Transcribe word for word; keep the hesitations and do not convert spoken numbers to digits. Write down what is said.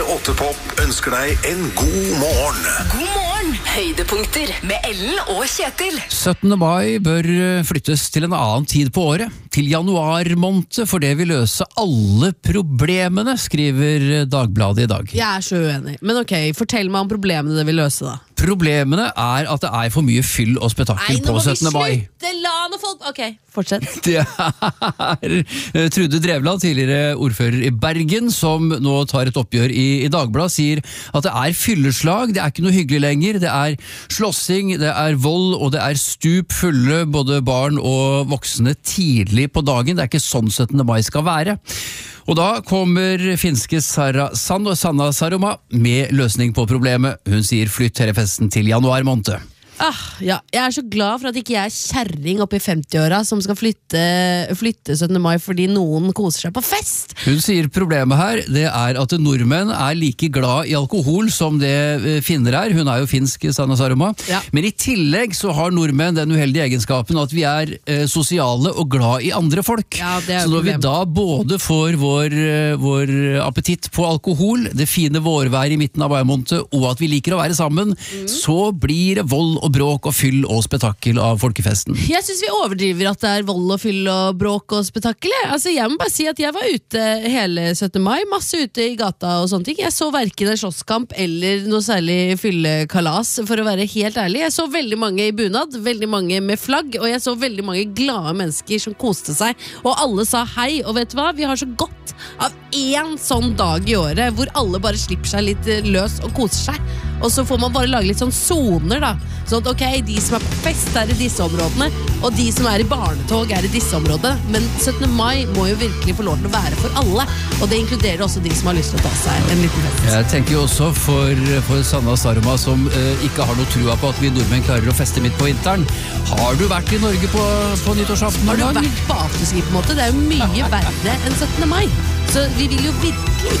åtte Pop ønsker deg en god morgen. God morgen, høydepunkter med Ellen og Kjetil. syttende mai bør flyttes til en annen tid på året, til januar måned, for det vil løse alle problemene, skriver Dagbladet i dag. Jeg er så uenig, men ok, fortell meg om problemene det vil løse da. Problemene er at det er for mye fyll og spetakkel på syttende mai. Nei, nå må vi slutte, la noe folk... Ok, fortsett. Det er Trude Drevland, tidligere ordfører i Bergen, som nå tar et oppgjør i, i Dagbladet, sier at det er fylleslag, det er ikke noe hyggelig lenger, det er slåssing, det er vold, og det er stup fulle både barn og voksne tidlig på dagen. Det er ikke sånn syttende mai skal være. Og da kommer finske Sara Sand og Sanna Saroma med løsning på problemet. Hun sier flytt hele festen til januar måned. Ah, ja. Jeg er så glad for at ikke jeg er kjerring oppe i femti-åra som skal flytte, flytte syttende mai fordi noen koser seg på fest. Hun sier problemet her, det er at nordmenn er like glad i alkohol som det finner er. Hun er jo finsk, Sanna Saroma. Ja. Men i tillegg så har nordmenn den uheldige egenskapen at vi er eh, sosiale og glad i andre folk. Ja, det er så når problem. vi da både får vår, vår appetitt på alkohol, det fine vårvær i midten av mai-måned, og at vi liker å være sammen, mm. så blir det vold og bråk og fyll og spetakkel av folkefesten. Jeg synes vi overdriver at det er vold og fyll og bråk og spetakkel. Altså, jeg må bare si at jeg var ute hele syttende mai, masse ute i gata og sånne ting. Jeg så hverken en slåsskamp eller noe særlig fyllekalas, for å være helt ærlig. Jeg så veldig mange i bunad, veldig mange med flagg, og jeg så veldig mange glade mennesker som koste seg, og alle sa hei, og vet du hva? Vi har så godt av en sånn dag i året, hvor alle bare slipper seg litt løs og koser seg. Og så får man bare lage litt sånn zoner da. Sånn at ok, de som er på fest er i disse områdene, og de som er i barnetog er i disse områdene. Men syttende mai må jo virkelig få lov til å være for alle, og det inkluderer også de som har lyst til å ta seg en liten fest. Jeg tenker jo også for, for Sanna Saroma, som uh, ikke har noe trua på at vi nordmenn klarer å feste midt på vinteren. Har du vært i Norge på, på nyttårsaften? Har du vært på afterski på en måte? Det er jo mye verre enn syttende mai. Så vi vil jo virkelig